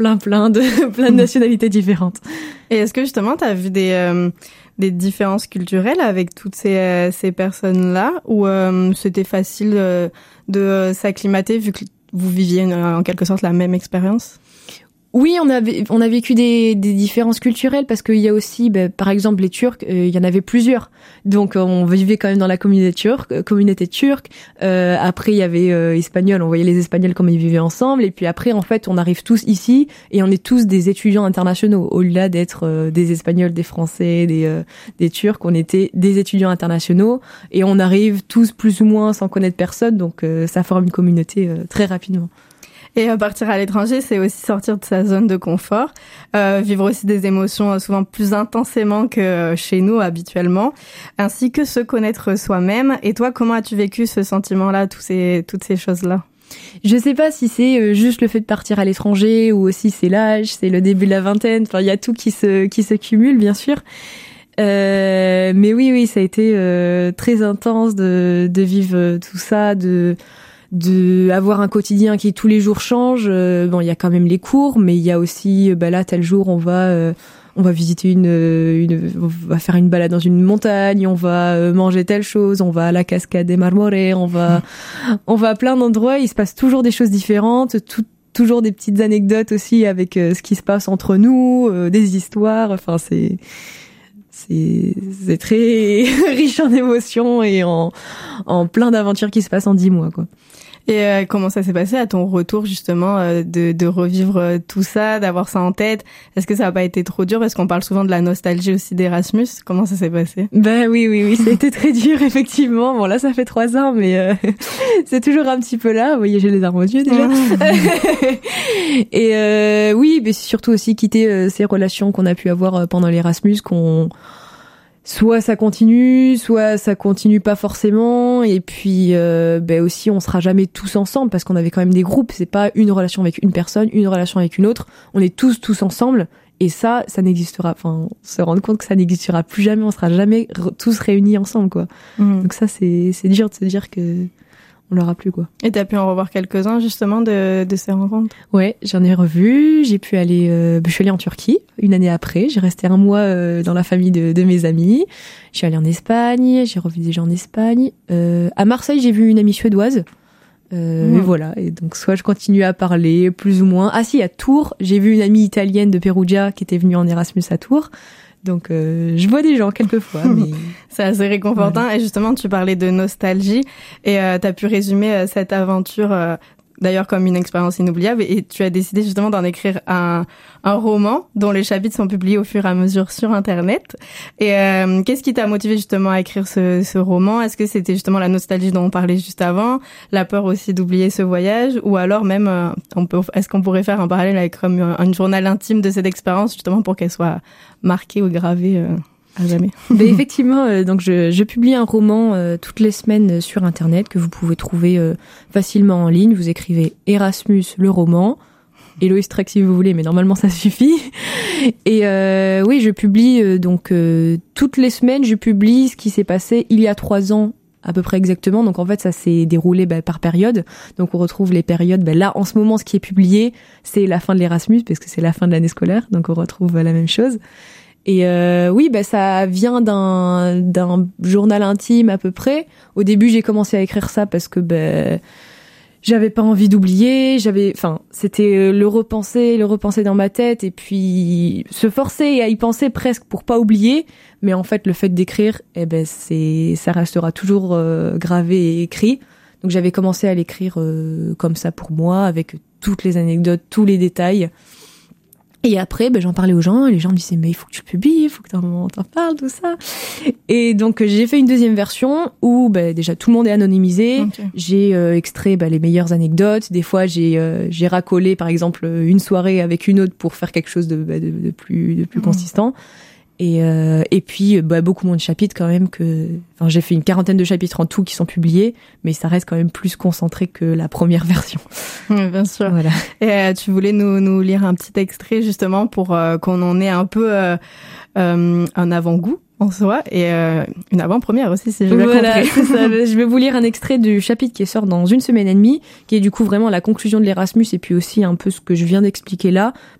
plein de nationalités différentes. Et est-ce que justement tu as vu des différences culturelles avec toutes ces personnes-là, ou c'était facile de s'acclimater vu que vous viviez en quelque sorte la même expérience? Oui, on a vécu des différences culturelles parce qu'il y a aussi, par exemple, les Turcs, il y en avait plusieurs. Donc, on vivait quand même dans la communauté turque. Après, il y avait Espagnols, on voyait les Espagnols comme ils vivaient ensemble. Et puis après, en fait, on arrive tous ici et on est tous des étudiants internationaux. Au-delà d'être des Espagnols, des Français, des Turcs, on était des étudiants internationaux et on arrive tous plus ou moins sans connaître personne. Donc, ça forme une communauté très rapidement. Et partir à l'étranger, c'est aussi sortir de sa zone de confort, vivre aussi des émotions souvent plus intensément que chez nous habituellement, ainsi que se connaître soi-même. Et toi, comment as-tu vécu ce sentiment-là, toutes ces choses-là? Je sais pas si c'est juste le fait de partir à l'étranger ou aussi c'est l'âge, c'est le début de la vingtaine. Enfin, il y a tout qui se cumule, bien sûr. Mais oui, ça a été très intense de vivre tout ça, de avoir un quotidien qui tous les jours change. Bon, il y a quand même les cours, mais il y a aussi là tel jour on va visiter on va faire une balade dans une montagne, on va manger telle chose, on va à la cascade des Marmore, on va à plein d'endroits, il se passe toujours des choses différentes, toujours des petites anecdotes aussi avec ce qui se passe entre nous, des histoires, enfin c'est très riche en émotions et en plein d'aventures qui se passent en 10 mois, quoi. Et comment ça s'est passé à ton retour justement de revivre tout ça, d'avoir ça en tête? Est-ce que ça n'a pas été trop dur? Parce qu'on parle souvent de la nostalgie aussi d'Erasmus. Comment ça s'est passé? Oui, ça a été très dur effectivement. Bon là ça fait 3 ans, mais c'est toujours un petit peu là. Vous voyez, j'ai les larmes aux yeux déjà. Et oui, mais surtout aussi quitter ces relations qu'on a pu avoir pendant l'Erasmus, soit ça continue pas forcément, et puis aussi on sera jamais tous ensemble parce qu'on avait quand même des groupes, c'est pas une relation avec une personne, une relation avec une autre, on est tous ensemble, et ça n'existera, enfin se rendre compte que ça n'existera plus jamais, on sera jamais tous réunis ensemble, quoi. Donc ça c'est dur de se dire que on l'aura plus, quoi. Et t'as pu en revoir quelques-uns justement de ces rencontres? Ouais, j'en ai revu. J'ai pu aller, je suis allée en Turquie une année après. J'ai resté 1 mois dans la famille de mes amis. Je suis allée en Espagne. J'ai revu des gens en Espagne. À Marseille, j'ai vu une amie suédoise. Et voilà. Et donc soit je continue à parler plus ou moins. Ah si, à Tours, j'ai vu une amie italienne de Perugia qui était venue en Erasmus à Tours. Donc je vois des gens quelquefois, mais c'est assez réconfortant. Voilà. Et justement, tu parlais de nostalgie et t'as pu résumer cette aventure d'ailleurs comme une expérience inoubliable, et tu as décidé justement d'en écrire un roman dont les chapitres sont publiés au fur et à mesure sur Internet. Et qu'est-ce qui t'a motivé justement à écrire ce roman? Est-ce que c'était justement la nostalgie dont on parlait juste avant, la peur aussi d'oublier ce voyage, ou alors même est-ce qu'on pourrait faire un parallèle avec comme un journal intime de cette expérience justement pour qu'elle soit marquée ou gravée à jamais? Effectivement, donc je publie un roman toutes les semaines sur Internet que vous pouvez trouver facilement en ligne. Vous écrivez Erasmus le roman, Héloïse Trek si vous voulez, mais normalement ça suffit. Et oui, je publie donc toutes les semaines, je publie ce qui s'est passé il y a 3 ans à peu près exactement. Donc en fait ça s'est déroulé par période. Donc on retrouve les périodes. Là en ce moment ce qui est publié c'est la fin de l'Erasmus parce que c'est la fin de l'année scolaire. Donc on retrouve la même chose. Et oui, ça vient d'un journal intime à peu près. Au début, j'ai commencé à écrire ça parce que j'avais pas envie d'oublier. C'était le repenser dans ma tête et puis se forcer à y penser presque pour pas oublier. Mais en fait, le fait d'écrire, ça restera toujours gravé et écrit. Donc j'avais commencé à l'écrire comme ça pour moi, avec toutes les anecdotes, tous les détails. Et après, j'en parlais aux gens, et les gens me disaient, mais il faut que tu publies, il faut que t'en parles, tout ça. Et donc, j'ai fait une deuxième version où, déjà, tout le monde est anonymisé. Okay. J'ai extrait les meilleures anecdotes. Des fois, j'ai racolé, par exemple, une soirée avec une autre pour faire quelque chose de plus consistant. Et puis, beaucoup moins de chapitres quand même j'ai fait une 40aine de chapitres en tout qui sont publiés, mais ça reste quand même plus concentré que la première version. Bien sûr. Voilà. Et tu voulais nous lire un petit extrait justement pour qu'on en ait un peu un avant-goût en soi et une avant-première aussi, si j'ai bien voilà, compris. C'est ça. Je vais vous lire un extrait du chapitre qui sort dans 1 semaine et demie, qui est du coup vraiment la conclusion de l'Erasmus et puis aussi un peu ce que je viens d'expliquer là.